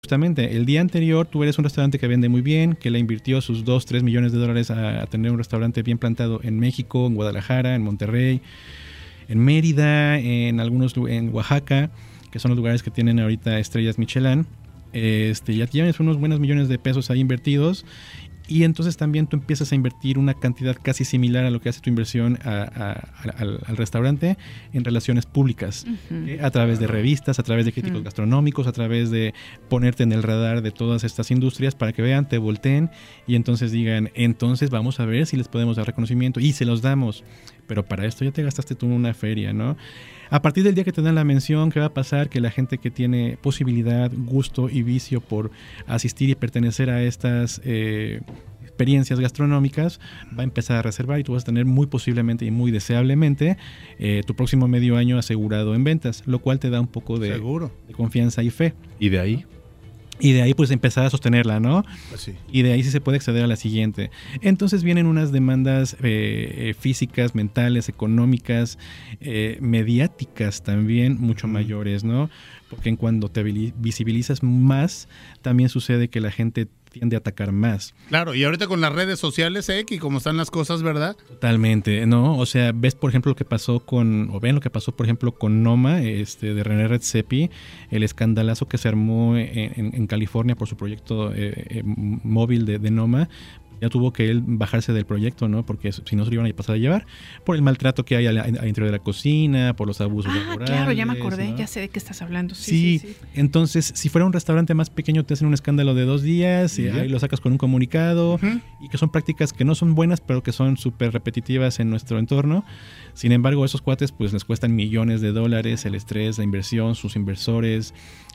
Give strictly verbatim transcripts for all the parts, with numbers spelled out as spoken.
Justamente, el día anterior tú eres un restaurante que vende muy bien, que le invirtió sus dos, tres millones de dólares a, a tener un restaurante bien plantado en México, en Guadalajara, en Monterrey, en Mérida, en algunos en Oaxaca, que son los lugares que tienen ahorita estrellas Michelin. Este, ya tienes unos buenos millones de pesos ahí invertidos. Y entonces también tú empiezas a invertir una cantidad casi similar a lo que hace tu inversión a, a, a, al, al restaurante en relaciones públicas, uh-huh. eh, a través de revistas, a través de críticos uh-huh. gastronómicos, a través de ponerte en el radar de todas estas industrias para que vean, te volteen y entonces digan, entonces vamos a ver si les podemos dar reconocimiento y se los damos. Pero para esto ya te gastaste tú una feria, ¿no? A partir del día que te dan la mención, ¿qué va a pasar? Que la gente que tiene posibilidad, gusto y vicio por asistir y pertenecer a estas eh, experiencias gastronómicas va a empezar a reservar y tú vas a tener muy posiblemente y muy deseablemente eh, tu próximo medio año asegurado en ventas, lo cual te da un poco de, de confianza y fe. ¿Y de ahí? Y de ahí pues empezar a sostenerla, ¿no? Pues sí. Y de ahí sí se puede acceder a la siguiente. Entonces vienen unas demandas eh, físicas, mentales, económicas, eh, mediáticas también mucho mm. mayores, ¿no? Porque en cuando te visibilizas más, también sucede que la gente tiende a atacar más. Claro, y ahorita con las redes sociales, ¿eh? Y cómo están las cosas, ¿verdad? Totalmente, ¿no? O sea, ves por ejemplo lo que pasó con, o ven lo que pasó por ejemplo con Noma, este, de René Redzepi, el escandalazo que se armó en, en, en California por su proyecto eh, eh, móvil de, de Noma. Ya tuvo que él bajarse del proyecto, ¿no? Porque si no se lo iban a pasar a llevar, por el maltrato que hay al, al interior de la cocina, por los abusos ah, laborales. Claro, ya me acordé, ¿no? Ya sé de qué estás hablando. Sí, sí, sí, sí, entonces, si fuera un restaurante más pequeño, te hacen un escándalo de dos días, y ahí lo sacas con un comunicado, uh-huh. y que son prácticas que no son buenas, pero que son súper repetitivas en nuestro entorno. Sin embargo, esos cuates, pues les cuestan millones de dólares, el estrés, la inversión, sus inversores,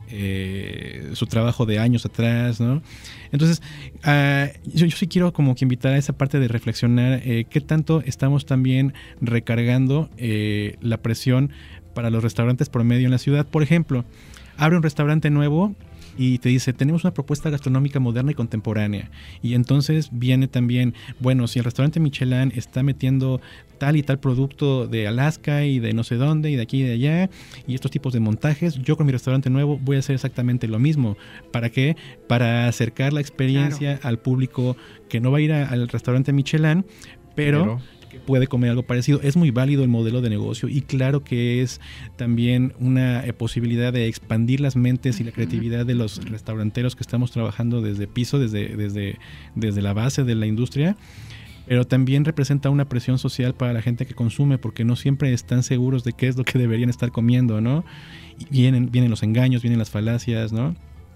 eh, su trabajo de años atrás, ¿no? Entonces, uh, yo, yo sí quiero como que invitar a esa parte de reflexionar eh, qué tanto estamos también recargando eh, la presión para los restaurantes promedio en la ciudad. Por ejemplo, abre un restaurante nuevo y te dice, tenemos una propuesta gastronómica moderna y contemporánea. Y entonces viene también, bueno, si el restaurante Michelin está metiendo tal y tal producto de Alaska y de no sé dónde y de aquí y de allá y estos tipos de montajes, yo con mi restaurante nuevo voy a hacer exactamente lo mismo. ¿Para qué? Para acercar la experiencia claro. al público que no va a ir a, al restaurante Michelin, pero... pero puede comer algo parecido. Es muy válido el modelo de negocio y claro que es también una eh, posibilidad de expandir las mentes y la creatividad de los restauranteros que estamos trabajando desde piso, desde, desde, desde la base de la industria, pero también representa una presión social para la gente que consume porque no siempre están seguros de qué es lo que deberían estar comiendo, ¿no? Y vienen, vienen los engaños, vienen las falacias, ¿no?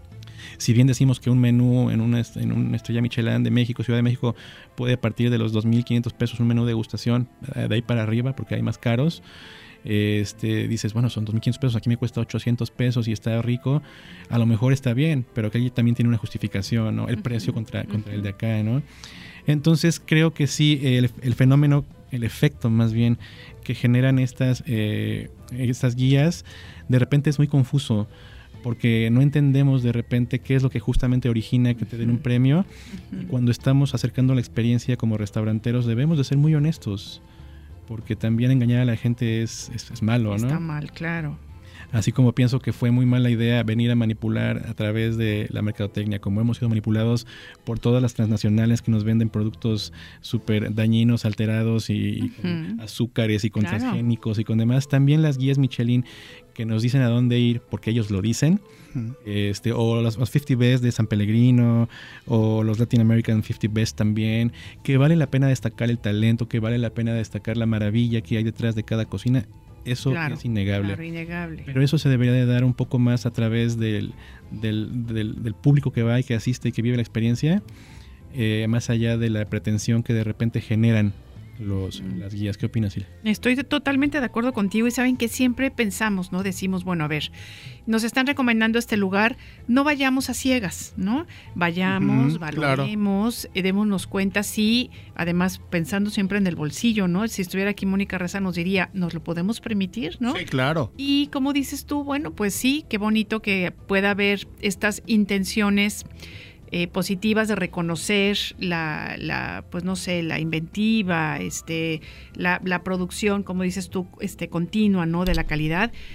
Si bien decimos que un menú en una, en una estrella Michelin de México, Ciudad de México, puede partir de los dos mil quinientos pesos un menú de degustación, de ahí para arriba, porque hay más caros, este, dices, bueno, son dos mil quinientos pesos, aquí me cuesta ochocientos pesos y está rico, a lo mejor está bien, pero que allí también tiene una justificación, ¿no? El uh-huh. precio contra, contra uh-huh. el de acá, ¿no? Entonces creo que sí, el, el fenómeno, el efecto más bien que generan estas, eh, estas guías, de repente es muy confuso, porque no entendemos de repente qué es lo que justamente origina que te den un premio. Uh-huh. Y cuando estamos acercando la experiencia como restauranteros debemos de ser muy honestos, porque también engañar a la gente es, es, es malo, ¿no? Está mal, claro. Así como pienso que fue muy mala idea venir a manipular a través de la mercadotecnia, como hemos sido manipulados por todas las transnacionales que nos venden productos súper dañinos, alterados y, uh-huh. y con azúcares y con claro. transgénicos y con demás. También las guías Michelin que nos dicen a dónde ir porque ellos lo dicen, uh-huh. este, o los, los cincuenta Best de San Pellegrino, o los Latin American cincuenta Best también, que vale la pena destacar el talento, que vale la pena destacar la maravilla que hay detrás de cada cocina. Eso claro, es innegable. Claro, innegable. Pero eso se debería de dar un poco más a través del, del, del, del público que va y que asiste y que vive la experiencia, eh, más allá de la pretensión que de repente generan los, las guías. ¿Qué opinas, Silvia? Estoy totalmente de acuerdo contigo y saben que siempre pensamos, ¿no? Decimos, bueno, a ver, nos están recomendando este lugar, no vayamos a ciegas, ¿no? Vayamos, uh-huh, valoremos, claro. démonos cuenta, sí, además pensando siempre en el bolsillo, ¿no? Si estuviera aquí Mónica Reza nos diría, ¿nos lo podemos permitir, no? Sí, claro. Y como dices tú, bueno, pues sí, qué bonito que pueda haber estas intenciones Eh, positivas de reconocer la, la, pues no sé, la inventiva, este, la, la producción, como dices tú, este, continua, ¿no? De la calidad.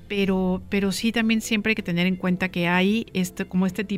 pero, pero sí también siempre hay que tener en cuenta que hay este, como este